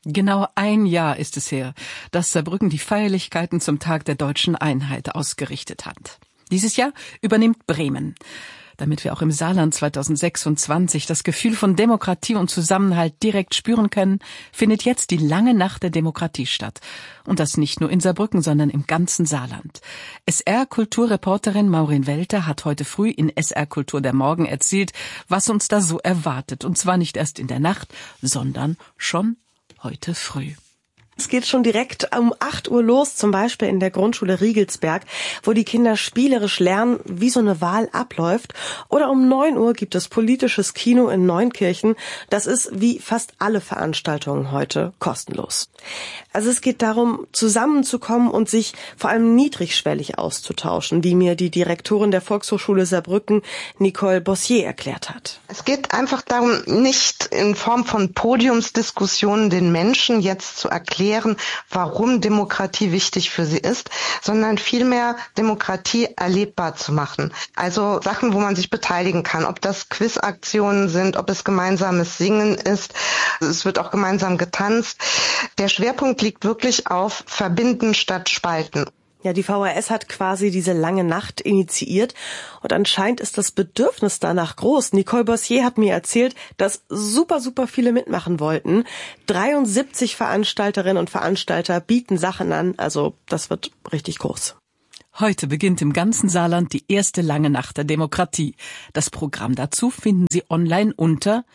Genau ein Jahr ist es her, dass Saarbrücken die Feierlichkeiten zum Tag der deutschen Einheit ausgerichtet hat. Dieses Jahr übernimmt Bremen. Damit wir auch im Saarland 2026 das Gefühl von Demokratie und Zusammenhalt direkt spüren können, findet jetzt die lange Nacht der Demokratie statt. Und das nicht nur in Saarbrücken, sondern im ganzen Saarland. SR-Kulturreporterin Maureen Welter hat heute früh in SR Kultur der Morgen erzählt, was uns da so erwartet. Und zwar nicht erst in der Nacht, sondern schon heute früh. Es geht schon direkt um 8 Uhr los, zum Beispiel in der Grundschule Riegelsberg, wo die Kinder spielerisch lernen, wie so eine Wahl abläuft. Oder um 9 Uhr gibt es politisches Kino in Neunkirchen. Das ist wie fast alle Veranstaltungen heute kostenlos. Also es geht darum, zusammenzukommen und sich vor allem niedrigschwellig auszutauschen, wie mir die Direktorin der Volkshochschule Saarbrücken, Nicole Bossier, erklärt hat. Es geht einfach darum, nicht in Form von Podiumsdiskussionen den Menschen jetzt zu erklären, warum Demokratie wichtig für sie ist, sondern vielmehr Demokratie erlebbar zu machen. Also Sachen, wo man sich beteiligen kann, ob das Quizaktionen sind, ob es gemeinsames Singen ist. Es wird auch gemeinsam getanzt. Der Schwerpunkt liegt wirklich auf Verbinden statt Spalten. Ja, die VHS hat quasi diese lange Nacht initiiert und anscheinend ist das Bedürfnis danach groß. Nicole Bossier hat mir erzählt, dass super viele mitmachen wollten. 73 Veranstalterinnen und Veranstalter bieten Sachen an, also das wird richtig groß. Heute beginnt im ganzen Saarland die erste lange Nacht der Demokratie. Das Programm dazu finden Sie online unter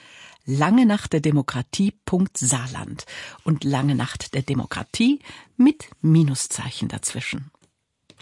langenachtderdemokratie.saarland und Lange Nacht der Demokratie mit Minuszeichen dazwischen.